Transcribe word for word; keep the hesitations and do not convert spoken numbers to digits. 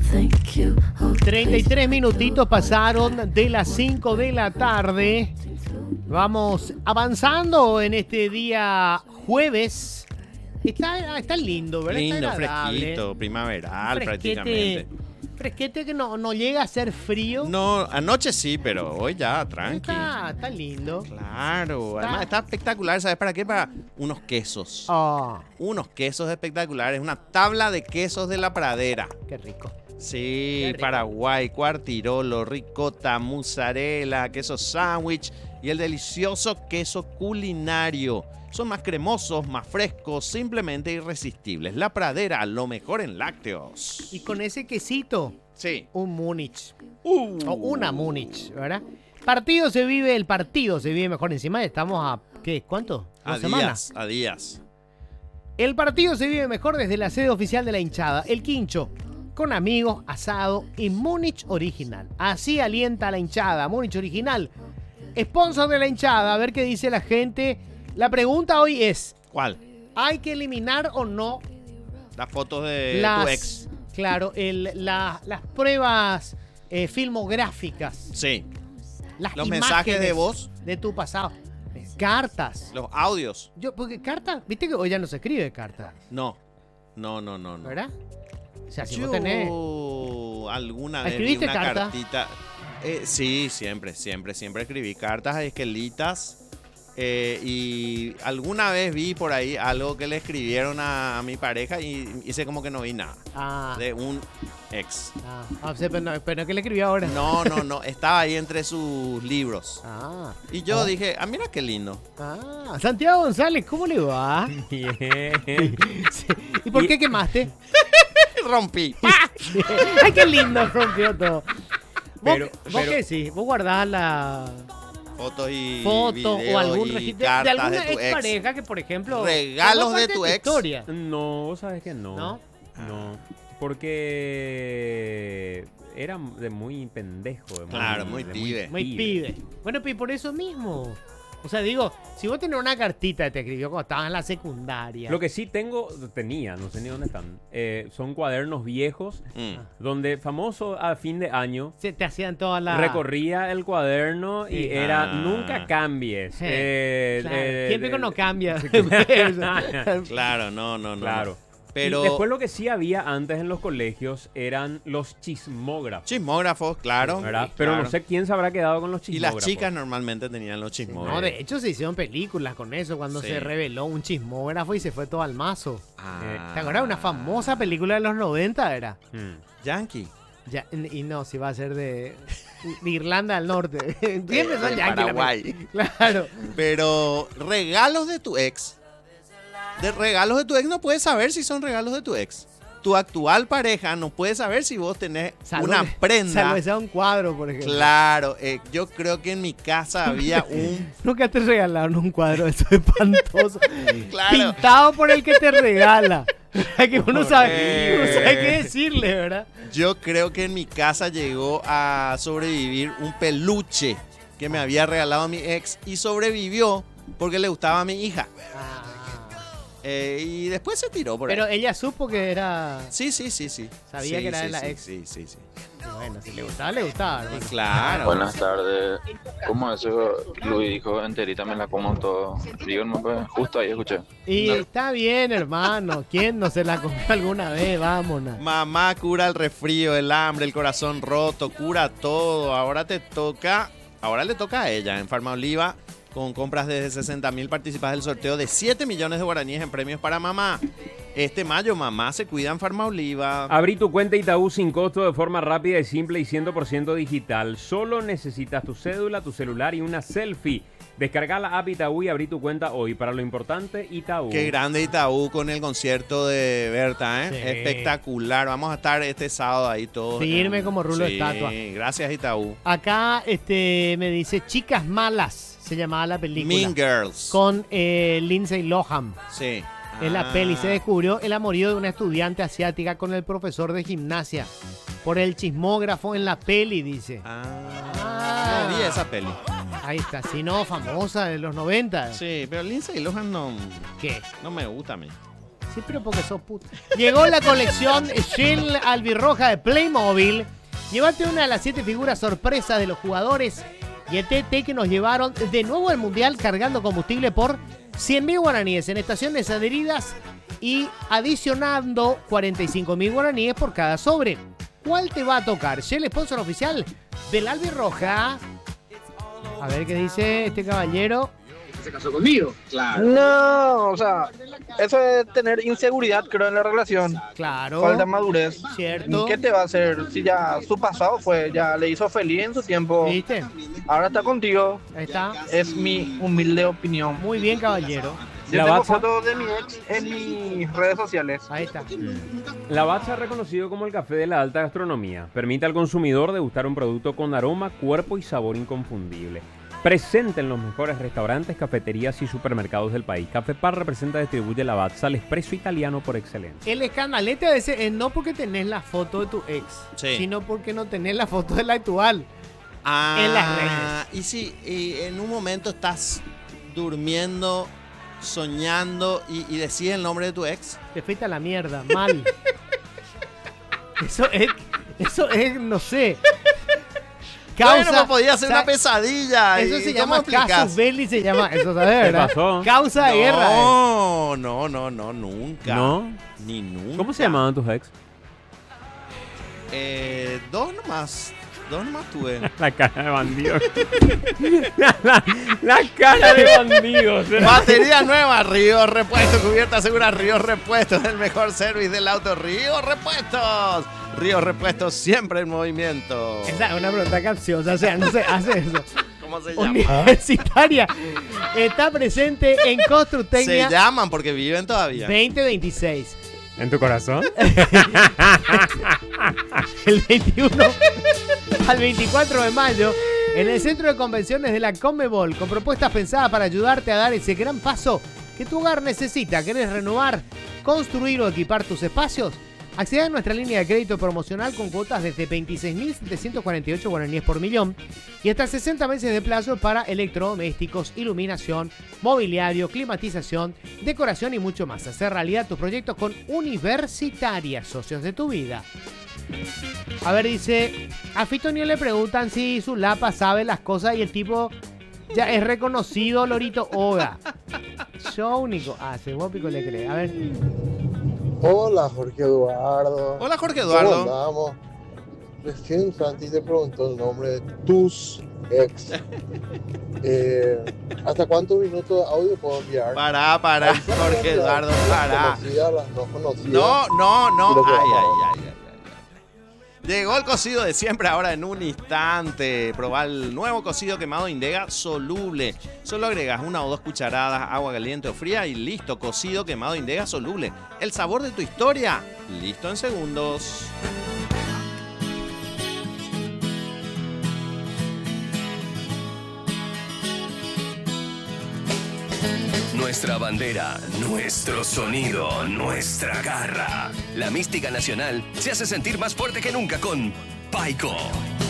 treinta y tres minutitos pasaron de las cinco de la tarde. Vamos avanzando en este día jueves. Está, está lindo, ¿verdad? Lindo, está agradable. fresquito, primaveral Fresquete, prácticamente. Fresquete que no, no llega a ser frío. No, anoche sí, pero hoy ya, tranqui. Está, está lindo. Claro, Está- además está espectacular, ¿sabes para qué? Para unos quesos. Oh, Unos quesos espectaculares, una tabla de quesos de la pradera. qué rico. Sí, Qué rico. Paraguay, cuartirolo, ricota, mozzarella, queso sándwich y el delicioso queso culinario. Son más cremosos, más frescos, simplemente irresistibles. La Pradera, lo mejor en lácteos. Y con ese quesito, Sí. un Múnich. Uh. O una Múnich, ¿verdad? Partido se vive, el partido se vive mejor. Encima estamos a, ¿qué? ¿Cuánto? A ¿Dos semanas? días, a días. El partido se vive mejor desde la sede oficial de la hinchada, el Quincho, con amigos, asado y Múnich original. Así alienta la hinchada, Múnich original. Sponsor de la hinchada, a ver qué dice la gente. La pregunta hoy es, ¿Cuál? ¿hay que eliminar o no Las fotos de las, tu ex. claro, el- la- las pruebas eh, filmográficas, Sí. las Los imágenes mensajes de voz. de tu pasado, cartas? Los audios. Yo, porque cartas, viste que hoy ya no se escribe cartas, No. No, no, no, no. ¿verdad? O sea, si Yo vos tenés... alguna vez vi ¿Escribiste una carta? cartita. Eh, sí, siempre, siempre, siempre escribí cartas a esquelitas. Eh, y alguna vez vi por ahí algo que le escribieron a, a mi pareja y hice como que no vi nada. Ah, De un ex. ah, ah, sí, pero, no, pero ¿qué le escribió ahora? No, no, no. Estaba ahí entre sus libros. Ah, Y yo Oh. dije, ah, mira qué lindo. ah, Santiago González, ¿cómo le va? Bien. Sí. ¿Y por qué quemaste? Rompí. Ay, qué lindo rompió todo. ¿Vos, Pero- vos pero- qué sí? ¿Vos guardás la Fotos y foto o videos algún y registro de cartas alguna de tu ex ex. pareja que, por ejemplo, Regalos forma de parte tu ex. historia? No, vos sabes que no. ¿No? No. Porque era de muy pendejo. de Claro, muy de pibe. Muy pibe. Bueno, pero por eso mismo. O sea, digo, si vos tenés una cartita que te escribió cuando estabas en la secundaria. Lo que sí tengo, tenía, no sé ni dónde están, eh, son cuadernos viejos Mm. donde famoso a fin de año se te hacían todas las... recorría el cuaderno y Sí. era Ah. nunca cambies. Sí, Eh, Claro, eh, Siempre eh, no cambia. Claro, no, no, no. Claro. Pero Y después lo que sí había antes en los colegios eran los chismógrafos. chismógrafos, claro. ¿Verdad? Pero claro. no sé quién se habrá quedado con los Y chismógrafos. las chicas normalmente tenían los No, chismógrafos. de hecho se hicieron películas con eso cuando Sí. se reveló un chismógrafo y se fue todo al mazo. Ah. ¿Te acuerdas? Una famosa película de los noventa era. Mm. Yankee. Ya, y no, si va a ser de, de Irlanda del Norte. Siempre son de yanquis la Paraguay. película. Claro. Pero regalos de tu ex. De regalos de tu ex no puedes saber si son regalos de tu ex. Tu actual pareja no puede saber si vos tenés Salvo una que- prenda. Salvo que sea un cuadro, por ejemplo. Claro, eh, yo creo que en mi casa había un... Nunca te regalaron un cuadro, eso es espantoso. Claro. Pintado por el que te regala. Que uno sabe, Horrible. uno sabe qué decirle, ¿verdad? Yo creo que en mi casa llegó a sobrevivir un peluche que me había regalado mi ex y sobrevivió porque le gustaba a mi hija. Eh, y después se tiró por Pero ahí. ella supo que era... Sí, sí, sí, sí. Sabía Sí, que era sí, de la sí, ex. Sí, sí, sí. Bueno, si le gustaba, le gustaba. Y hermano. claro. Buenas tardes. ¿Cómo eso? Luis dijo enterita me la como todo. Digo, no, pues, justo ahí escuché. Y está bien, hermano. ¿Quién no se la comió alguna vez? Vámonos. Mamá cura el resfrío, el hambre, el corazón roto, cura todo. Ahora te toca, ahora le toca a ella en Farma Oliva. Con compras desde sesenta mil participas del sorteo de siete millones de guaraníes en premios para mamá. Este mayo, mamá se cuida en Farma Oliva. Abrí tu cuenta Itaú sin costo de forma rápida y simple y cien por ciento digital. Solo necesitas tu cédula, tu celular y una selfie. Descarga la app Itaú y abrí tu cuenta hoy. Para lo importante, Itaú. Qué grande Itaú con el concierto de Berta, ¿eh? Sí. Espectacular. Vamos a estar este sábado ahí todos. Firme en- como rulo de Sí, estatua. Gracias Itaú. Acá este, me dice Chicas Malas. Se llamaba la película. Mean Girls. Con eh, Lindsay Lohan. Sí. En la Ah. peli se descubrió el amorío de una estudiante asiática con el profesor de gimnasia. Por el chismógrafo en la peli, dice. Ah. Ah. No vi esa peli. Ahí está, si no, famosa de los noventa. Sí, pero Lindsay Lohan no, ¿Qué? no me gusta a mí. Sí, pero porque sos puto. Llegó la colección Shell albirroja de Playmobil. Llévate una de las siete figuras sorpresas de los jugadores y el T T que nos llevaron de nuevo al Mundial cargando combustible por cien mil guaraníes en estaciones adheridas y adicionando cuarenta y cinco mil guaraníes por cada sobre. ¿Cuál te va a tocar? Shell, sponsor oficial del albirroja. A ver qué dice este caballero. Se casó conmigo. Claro. No, o sea, eso es tener inseguridad, creo, en la relación. Claro. Falta madurez. Cierto. ¿Qué te va a hacer si ya su pasado fue, ya le hizo feliz en su tiempo? ¿Viste? Ahora está contigo. Ahí está. Es mi humilde opinión. Muy bien, caballero. Yo La tengo bacha- fotos de mi ex en mis redes sociales. Ahí está. Lavazza es reconocido como el café de la alta gastronomía. Permite al consumidor degustar un producto con aroma, cuerpo y sabor inconfundible. Presente en los mejores restaurantes, cafeterías y supermercados del país. Café Par representa y distribuye Lavazza, el espresso italiano por excelencia. El escandalete a veces es no porque tenés la foto de tu ex, Sí. sino porque no tenés la foto de la actual. Ah, En las redes. Y si y en un momento estás durmiendo, soñando y, y decís el nombre de tu ex. Te fuiste a la mierda, mal. Eso es, eso es, no sé. Causa, Bueno, pues podía ser o sea, una pesadilla. Eso ¿y se cómo llama explicás? casus belli, se llama, eso sabes, ¿Qué ¿verdad? pasó? Causa de guerra. eh. No, no, no, no, nunca. ¿No? Ni nunca. ¿Cómo se llamaban tus ex? Eh, dos nomás. Dos nomás tuve. La cara de bandido. la, la- la cara de bandidos. Batería nueva, Río Repuestos, cubierta segura, Río Repuestos, el mejor service del auto, Río Repuestos. Río Repuestos siempre en movimiento. Esa es una pregunta capciosa, o sea, no se hace eso. ¿Cómo se llama? Universitaria. Está presente en Se Constructecnia llaman porque viven todavía. veinte veintiséis. ¿En tu corazón? El veintiuno al veinticuatro de mayo en el Centro de Convenciones de la Conmebol, con propuestas pensadas para ayudarte a dar ese gran paso que tu hogar necesita. ¿Querés renovar, construir o equipar tus espacios? Accede a nuestra línea de crédito promocional con cuotas desde veintiséis mil setecientos cuarenta y ocho guaraníes por millón y hasta sesenta meses de plazo para electrodomésticos, iluminación, mobiliario, climatización, decoración y mucho más. Hacer realidad tus proyectos con Universitaria, socios de tu vida. A ver, dice, a Fitonio le preguntan si su lapa sabe las cosas y el tipo ya es reconocido Lorito Oga. Yo único. Ah, se guapico le cree. A ver. Hola Jorge Eduardo. Hola, Jorge ¿Cómo Eduardo. andamos? Recién Santi te preguntó el nombre de tus ex. Eh, ¿Hasta cuántos minutos de audio puedo enviar? Pará, pará, Avísame Jorge las Eduardo, pará. conocidas, las no conocidas. No, no, Y no. lo que Ay, vamos a ay, ver. ay, ay, ay. Llegó el cocido de siempre ahora en un instante. Probar el nuevo cocido quemado Indega soluble. Solo agregas una o dos cucharadas, agua caliente o fría y listo. Cocido quemado Indega soluble. El sabor de tu historia. Listo en segundos. Nuestra bandera, nuestro sonido, nuestra garra. La mística nacional se hace sentir más fuerte que nunca con Paico.